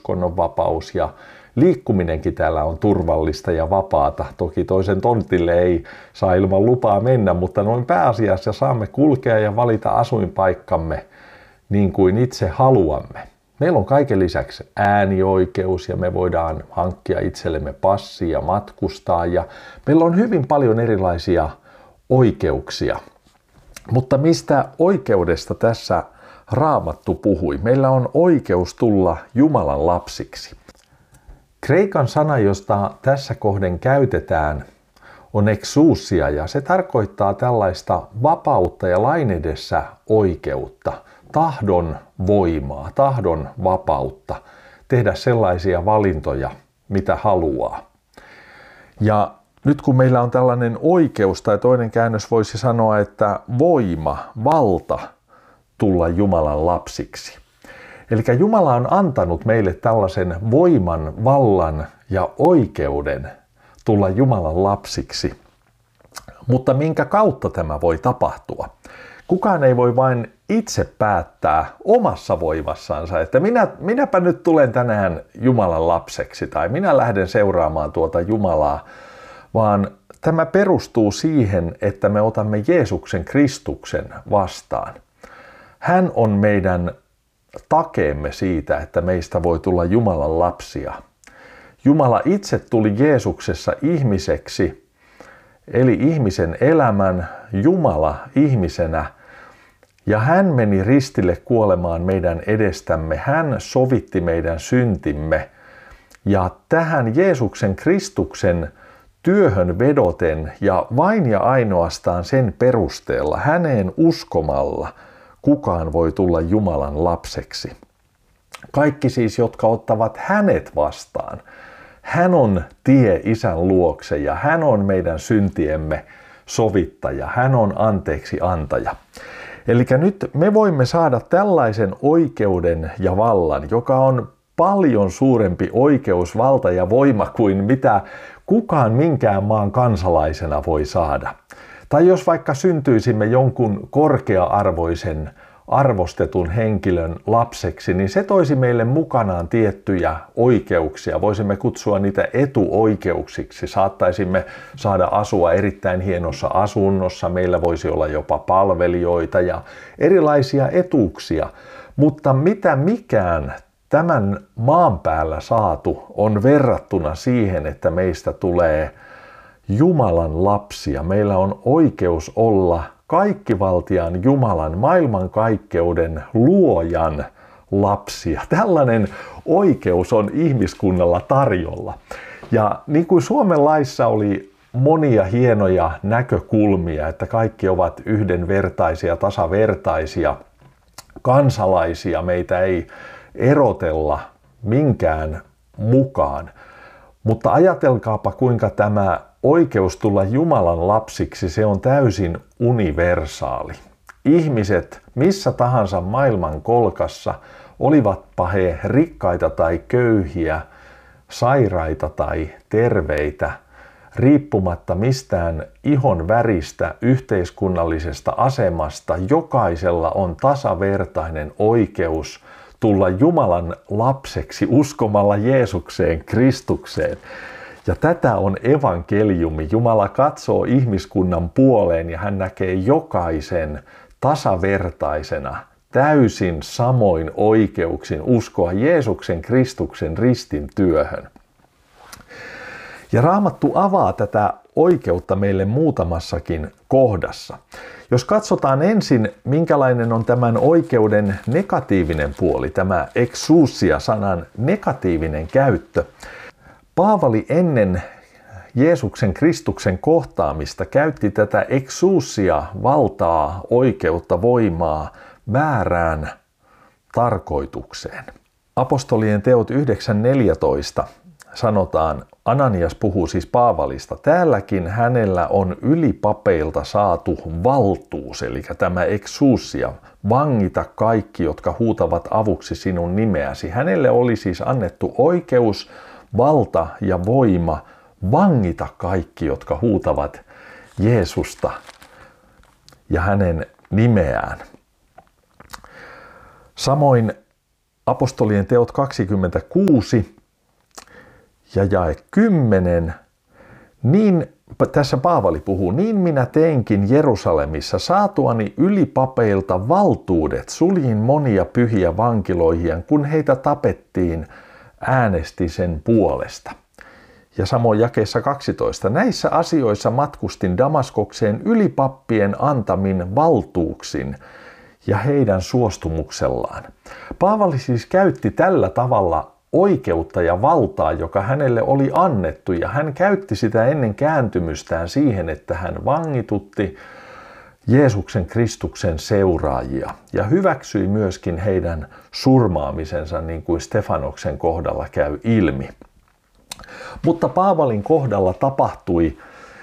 uskonnonvapaus ja liikkuminenkin täällä on turvallista ja vapaata. Toki toisen tontille ei saa ilman lupaa mennä, mutta noin pääasiassa saamme kulkea ja valita asuinpaikkamme niin kuin itse haluamme. Meillä on kaiken lisäksi äänioikeus ja me voidaan hankkia itsellemme passi ja matkustaa ja meillä on hyvin paljon erilaisia oikeuksia. Mutta mistä oikeudesta tässä Raamattu puhui? Meillä on oikeus tulla Jumalan lapsiksi. Kreikan sana, josta tässä kohden käytetään, on exousia ja se tarkoittaa tällaista vapautta ja lain edessä oikeutta, tahdon voimaa, tahdon vapautta, tehdä sellaisia valintoja, mitä haluaa. Ja nyt kun meillä on tällainen oikeus, tai toinen käännös voisi sanoa, että voima, valta tulla Jumalan lapsiksi. Eli Jumala on antanut meille tällaisen voiman, vallan ja oikeuden tulla Jumalan lapsiksi. Mutta minkä kautta tämä voi tapahtua? Kukaan ei voi vain itse päättää omassa voimassansa, että minäpä nyt tulen tänään Jumalan lapseksi tai minä lähden seuraamaan tuota Jumalaa, vaan tämä perustuu siihen, että me otamme Jeesuksen Kristuksen vastaan. Hän on meidän takeemme siitä, että meistä voi tulla Jumalan lapsia. Jumala itse tuli Jeesuksessa ihmiseksi, eli ihmisen elämän, Jumala ihmisenä, ja hän meni ristille kuolemaan meidän edestämme. Hän sovitti meidän syntimme, ja tähän Jeesuksen Kristuksen työhön vedoten ja vain ja ainoastaan sen perusteella, häneen uskomalla, kukaan voi tulla Jumalan lapseksi. Kaikki siis, jotka ottavat hänet vastaan. Hän on tie Isän luokse ja hän on meidän syntiemme sovittaja. Hän on anteeksi antaja. Eli nyt me voimme saada tällaisen oikeuden ja vallan, joka on paljon suurempi oikeus, valta ja voima kuin mitä kukaan minkään maan kansalaisena voi saada. Tai jos vaikka syntyisimme jonkun korkea-arvoisen, arvostetun henkilön lapseksi, niin se toisi meille mukanaan tiettyjä oikeuksia. Voisimme kutsua niitä etuoikeuksiksi. Saattaisimme saada asua erittäin hienossa asunnossa, meillä voisi olla jopa palvelijoita ja erilaisia etuuksia. Mutta mitä mikään tämän maan päällä saatu on verrattuna siihen, että meistä tulee Jumalan lapsia. Meillä on oikeus olla kaikkivaltiaan Jumalan, maailmankaikkeuden luojan lapsia. Tällainen oikeus on ihmiskunnalla tarjolla. Ja niin kuin Suomen laissa oli monia hienoja näkökulmia, että kaikki ovat yhdenvertaisia, tasavertaisia kansalaisia, meitä ei erotella minkään mukaan. Mutta ajatelkaapa, kuinka tämä oikeus tulla Jumalan lapsiksi, se on täysin universaali. Ihmiset missä tahansa maailman kolkassa, olivatpa he rikkaita tai köyhiä, sairaita tai terveitä, riippumatta mistään ihon väristä, yhteiskunnallisesta asemasta, jokaisella on tasavertainen oikeus tulla Jumalan lapseksi uskomalla Jeesukseen, Kristukseen. Ja tätä on evankeliumi. Jumala katsoo ihmiskunnan puoleen ja hän näkee jokaisen tasavertaisena, täysin samoin oikeuksin uskoa Jeesuksen Kristuksen ristin työhön. Ja Raamattu avaa tätä oikeutta meille muutamassakin kohdassa. Jos katsotaan ensin, minkälainen on tämän oikeuden negatiivinen puoli, tämä exousia-sanan negatiivinen käyttö. Paavali ennen Jeesuksen Kristuksen kohtaamista käytti tätä exousia-valtaa, oikeutta, voimaa väärään tarkoitukseen. Apostolien teot 9.14 sanotaan, Ananias puhuu siis Paavalista, täälläkin hänellä on ylipapeilta saatu valtuus, eli tämä exousia, vangita kaikki, jotka huutavat avuksi sinun nimeäsi. Hänelle oli siis annettu oikeus, valta ja voima vangita kaikki, jotka huutavat Jeesusta ja hänen nimeään. Samoin Apostolien teot 26 ja jae 10. Niin, tässä Paavali puhuu, niin minä teinkin Jerusalemissa saatuani ylipapeilta valtuudet, suljin monia pyhiä vankiloihin, kun heitä tapettiin, äänesti sen puolesta. Ja samoin jakeessa 12. Näissä asioissa matkustin Damaskokseen ylipappien antamin valtuuksin ja heidän suostumuksellaan. Paavali siis käytti tällä tavalla oikeutta ja valtaa, joka hänelle oli annettu, ja hän käytti sitä ennen kääntymystään siihen, että hän vangitutti Jeesuksen Kristuksen seuraajia ja hyväksyi myöskin heidän surmaamisensa, niin kuin Stefanoksen kohdalla käy ilmi. Mutta Paavalin kohdalla tapahtui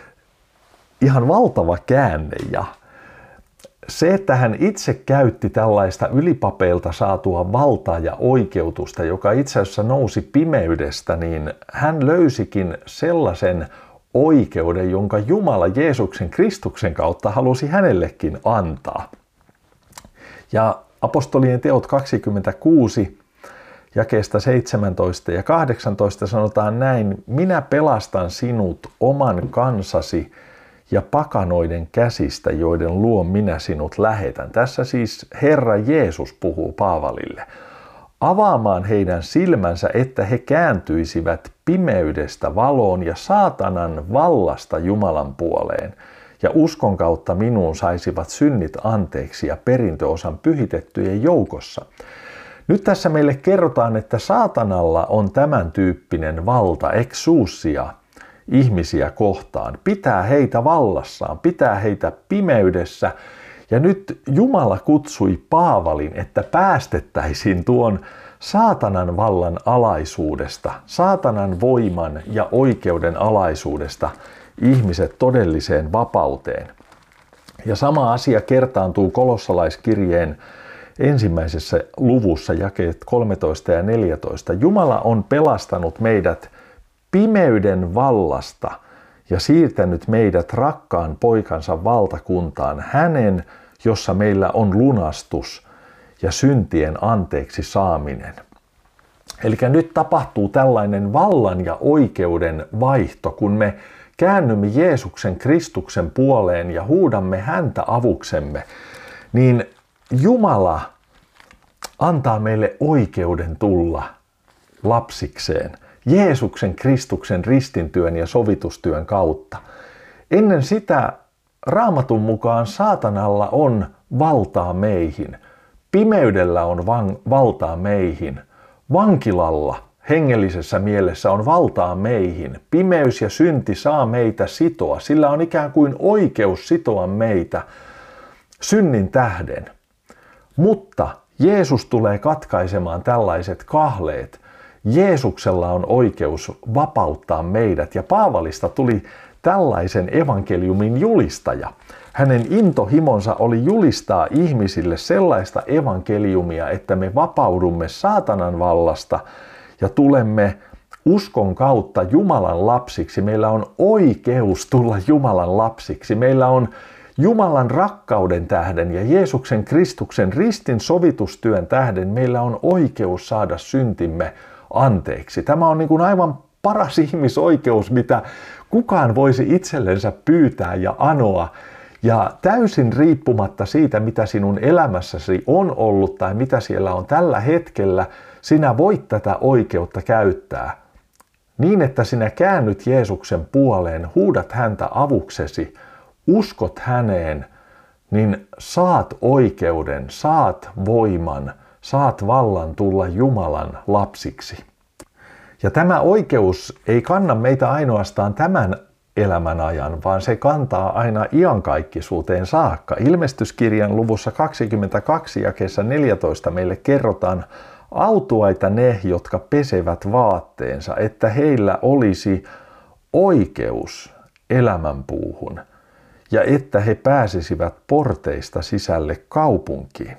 ihan valtava käänne, ja se, että hän itse käytti tällaista ylipapeilta saatua valtaa ja oikeutusta, joka itse asiassa nousi pimeydestä, niin hän löysikin sellaisen oikeuden, jonka Jumala Jeesuksen Kristuksen kautta halusi hänellekin antaa. Ja apostolien teot 26, jakeesta 17 ja 18 sanotaan näin, minä pelastan sinut oman kansasi ja pakanoiden käsistä, joiden luo minä sinut lähetän. Tässä siis Herra Jeesus puhuu Paavalille. Avaamaan heidän silmänsä, että he kääntyisivät pimeydestä valoon ja saatanan vallasta Jumalan puoleen. Ja uskon kautta minuun saisivat synnit anteeksi ja perintöosan pyhitettyjen joukossa. Nyt tässä meille kerrotaan, että saatanalla on tämän tyyppinen valta, exousia, ihmisiä kohtaan, pitää heitä vallassaan, pitää heitä pimeydessä. Ja nyt Jumala kutsui Paavalin, että päästettäisiin tuon saatanan vallan alaisuudesta, saatanan voiman ja oikeuden alaisuudesta ihmiset todelliseen vapauteen. Ja sama asia kertaantuu kolossalaiskirjeen ensimmäisessä luvussa, jakeet 13 ja 14. Jumala on pelastanut meidät pimeyden vallasta ja siirtänyt meidät rakkaan poikansa valtakuntaan, hänen, jossa meillä on lunastus ja syntien anteeksi saaminen. Eli nyt tapahtuu tällainen vallan ja oikeuden vaihto, kun me käännymme Jeesuksen Kristuksen puoleen ja huudamme häntä avuksemme, niin Jumala antaa meille oikeuden tulla lapsikseen Jeesuksen Kristuksen ristintyön ja sovitustyön kautta. Ennen sitä Raamatun mukaan saatanalla on valtaa meihin, pimeydellä on valtaa meihin, vankilalla hengellisessä mielessä on valtaa meihin. Pimeys ja synti saa meitä sitoa, sillä on ikään kuin oikeus sitoa meitä synnin tähden. Mutta Jeesus tulee katkaisemaan tällaiset kahleet. Jeesuksella on oikeus vapauttaa meidät, ja Paavalista tuli tällaisen evankeliumin julistaja. Hänen intohimonsa oli julistaa ihmisille sellaista evankeliumia, että me vapaudumme saatanan vallasta ja tulemme uskon kautta Jumalan lapsiksi. Meillä on oikeus tulla Jumalan lapsiksi. Meillä on Jumalan rakkauden tähden ja Jeesuksen Kristuksen ristin sovitustyön tähden meillä on oikeus saada syntimme anteeksi. Tämä on niin kuin aivan paras ihmisoikeus, mitä kukaan voisi itsellensä pyytää ja anoa. Ja täysin riippumatta siitä, mitä sinun elämässäsi on ollut tai mitä siellä on tällä hetkellä, sinä voit tätä oikeutta käyttää. Niin, että sinä käännyt Jeesuksen puoleen, huudat häntä avuksesi, uskot häneen, niin saat oikeuden, saat voiman, saat vallan tulla Jumalan lapsiksi. Ja tämä oikeus ei kanna meitä ainoastaan tämän elämän ajan, vaan se kantaa aina iankaikkisuuteen saakka. Ilmestyskirjan luvussa 22 jakeessa 14 meille kerrotaan, autuaita ne, jotka pesevät vaatteensa, että heillä olisi oikeus elämänpuuhun ja että he pääsisivät porteista sisälle kaupunkiin.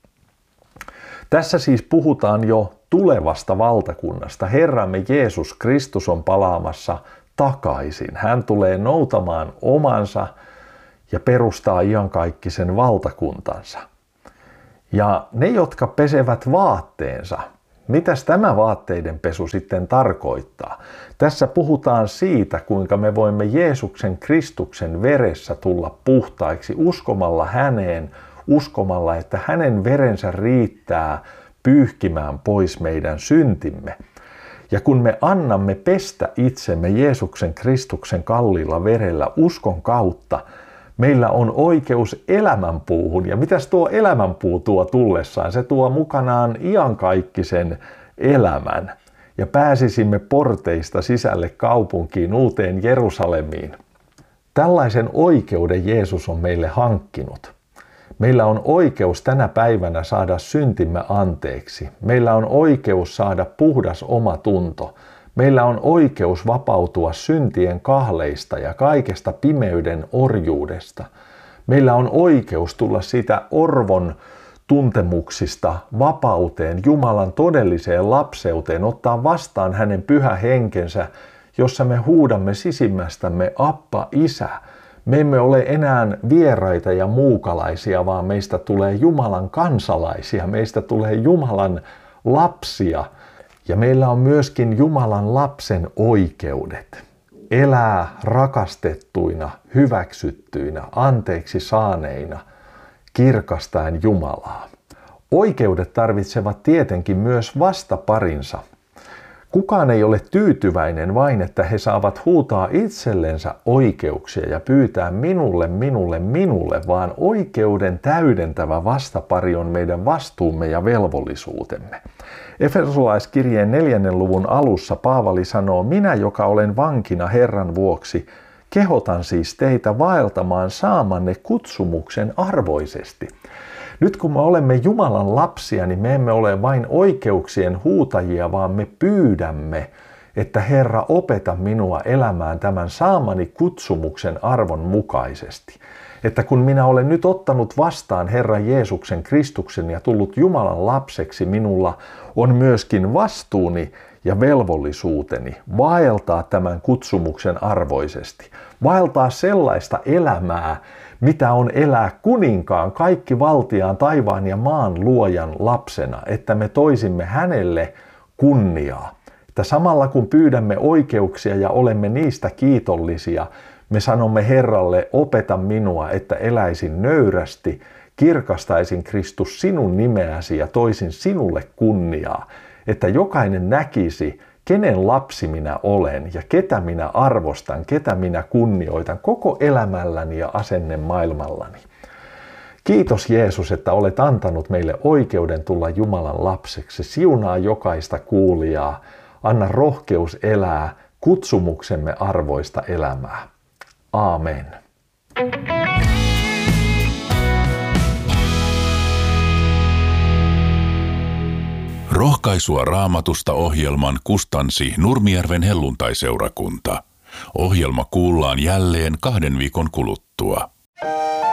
Tässä siis puhutaan jo tulevasta valtakunnasta. Herramme Jeesus Kristus on palaamassa takaisin. Hän tulee noutamaan omansa ja perustaa iankaikkisen valtakuntansa. Ja ne, jotka pesevät vaatteensa, Mitäs tämä vaatteiden pesu sitten tarkoittaa? Tässä puhutaan siitä, kuinka me voimme Jeesuksen Kristuksen veressä tulla puhtaiksi uskomalla häneen, uskomalla, että hänen verensä riittää pyyhkimään pois meidän syntimme. Ja kun me annamme pestä itsemme Jeesuksen Kristuksen kalliilla verellä uskon kautta, meillä on oikeus elämänpuuhun. Ja mitäs tuo elämänpuu tuo tullessaan? Se tuo mukanaan iankaikkisen elämän. Ja pääsisimme porteista sisälle kaupunkiin, uuteen Jerusalemiin. Tällaisen oikeuden Jeesus on meille hankkinut. Meillä on oikeus tänä päivänä saada syntimme anteeksi. Meillä on oikeus saada puhdas omatunto. Meillä on oikeus vapautua syntien kahleista ja kaikesta pimeyden orjuudesta. Meillä on oikeus tulla siitä orvon tuntemuksista vapauteen, Jumalan todelliseen lapseuteen, ottaa vastaan hänen pyhä henkensä, jossa me huudamme sisimmästämme Appa, Isä. Me emme ole enää vieraita ja muukalaisia, vaan meistä tulee Jumalan kansalaisia, meistä tulee Jumalan lapsia. Ja meillä on myöskin Jumalan lapsen oikeudet. Elää rakastettuina, hyväksyttyinä, anteeksi saaneina, kirkastaen Jumalaa. Oikeudet tarvitsevat tietenkin myös vastaparinsa. Kukaan ei ole tyytyväinen vain, että he saavat huutaa itsellensä oikeuksia ja pyytää minulle, vaan oikeuden täydentävä vastapari on meidän vastuumme ja velvollisuutemme. Efesolaiskirjeen 4. luvun alussa Paavali sanoo, minä, joka olen vankina Herran vuoksi, kehotan siis teitä vaeltamaan saamanne kutsumuksen arvoisesti. Nyt kun me olemme Jumalan lapsia, niin me emme ole vain oikeuksien huutajia, vaan me pyydämme, että Herra opeta minua elämään tämän saamani kutsumuksen arvon mukaisesti. Että kun minä olen nyt ottanut vastaan Herran Jeesuksen Kristuksen ja tullut Jumalan lapseksi, minulla on myöskin vastuuni ja velvollisuuteni vaeltaa tämän kutsumuksen arvoisesti. Vaeltaa sellaista elämää, mitä on elää kuninkaan, kaikki valtiaan, taivaan ja maan luojan lapsena, että me toisimme hänelle kunniaa. Että samalla kun pyydämme oikeuksia ja olemme niistä kiitollisia, me sanomme Herralle, opeta minua, että eläisin nöyrästi, kirkastaisin Kristus sinun nimeäsi ja toisin sinulle kunniaa, että jokainen näkisi, kenen lapsi minä olen ja ketä minä arvostan, ketä minä kunnioitan koko elämälläni ja asennemaailmallani. Kiitos Jeesus, että olet antanut meille oikeuden tulla Jumalan lapseksi. Siunaa jokaista kuulijaa. Anna rohkeus elää kutsumuksemme arvoista elämää. Aamen. Rohkaisua Raamatusta ohjelman kustansi Nurmijärven helluntai-seurakunta. Ohjelma kuullaan jälleen 2 viikon kuluttua.